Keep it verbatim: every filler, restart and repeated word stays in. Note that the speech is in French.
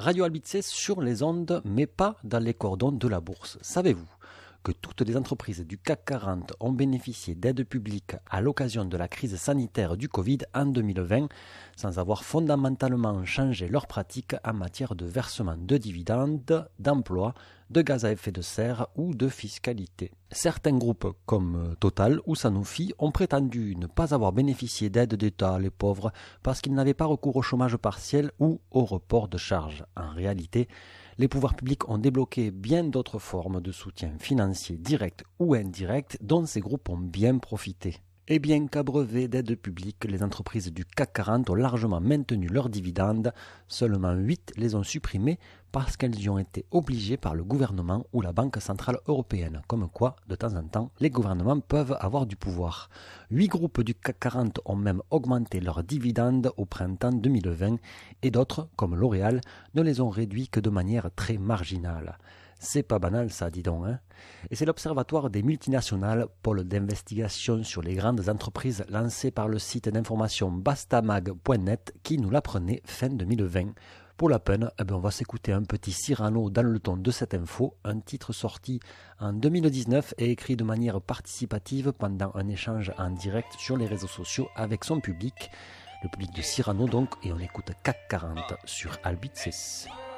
Radio Albitzès sur les ondes, mais pas dans les cordons de la bourse. Savez-vous que toutes les entreprises du C A C quarante ont bénéficié d'aides publiques à l'occasion de la crise sanitaire du Covid en deux mille vingt, sans avoir fondamentalement changé leurs pratiques en matière de versement de dividendes, d'emploi, de gaz à effet de serre ou de fiscalité. Certains groupes comme Total ou Sanofi ont prétendu ne pas avoir bénéficié d'aides d'État, les pauvres, parce qu'ils n'avaient pas recours au chômage partiel ou au report de charges. En réalité, les pouvoirs publics ont débloqué bien d'autres formes de soutien financier direct ou indirect dont ces groupes ont bien profité. Et bien qu'abreuvées d'aides publiques, les entreprises du C A C quarante ont largement maintenu leurs dividendes. Seulement huit les ont supprimés parce qu'elles y ont été obligées par le gouvernement ou la Banque centrale européenne. Comme quoi, de temps en temps, les gouvernements peuvent avoir du pouvoir. Huit groupes du C A C quarante ont même augmenté leurs dividendes au printemps deux mille vingt et d'autres, comme L'Oréal, ne les ont réduits que de manière très marginale. C'est pas banal ça, dis donc, hein. Et c'est l'Observatoire des multinationales, pôle d'investigation sur les grandes entreprises lancé par le site d'information bastamag point net, qui nous l'apprenait fin deux mille vingt. Pour la peine, eh bien on va s'écouter un petit Cyrano dans le ton de cette info, un titre sorti en deux mille dix-neuf et écrit de manière participative pendant un échange en direct sur les réseaux sociaux avec son public, le public de Cyrano donc, et on écoute C A C quarante sur Albitzès.